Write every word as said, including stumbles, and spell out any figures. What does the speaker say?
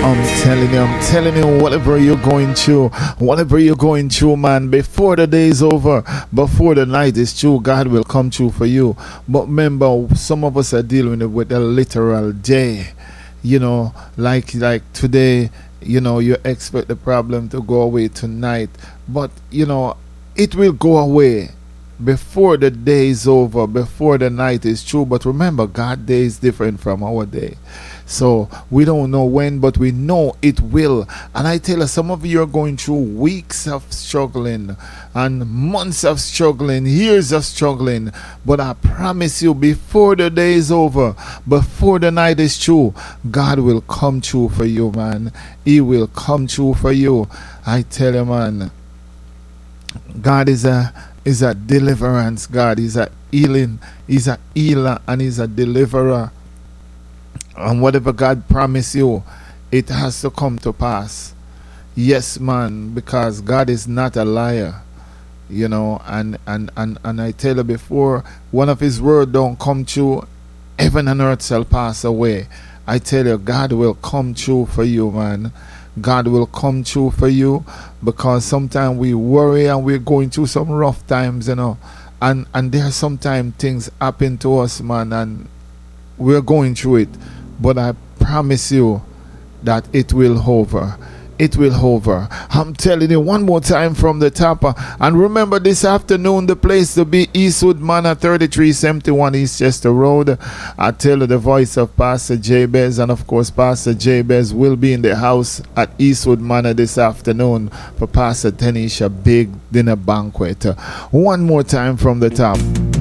I'm telling you, I'm telling you, whatever you're going through, whatever you're going through, man, before the day is over, before the night is through, God will come through for you. But remember, some of us are dealing with a literal day. You know, like like today, you know, you expect the problem to go away tonight, but you know, it will go away before the day is over, before the night is through. But remember, God's day is different from our day. So we don't know when, but we know it will. And I tell you, some of you are going through weeks of struggling and months of struggling, years of struggling. But I promise you, before the day is over, before the night is through, God will come through for you, man. He will come through for you. I tell you, man, God is a is a deliverance God. He's a healing. He's a healer and he's a deliverer. And whatever God promised you, it has to come to pass. Yes, man, because God is not a liar. You know, and and, and, and I tell you before, one of his word don't come true, heaven and earth shall pass away. I tell you, God will come true for you, man. God will come true for you, because sometimes we worry and we're going through some rough times, you know, and and there are sometimes things happen to us, man, and we're going through it. But I promise you that it will over. It will over. I'm telling you one more time from the top. Uh, and remember, this afternoon, the place to be, Eastwood Manor, thirty-three seventy-one East Chester Road. I tell you, the voice of Pastor Jabez, and of course, Pastor Jabez will be in the house at Eastwood Manor this afternoon for Pastor Tanisha big dinner banquet. Uh, one more time from the top.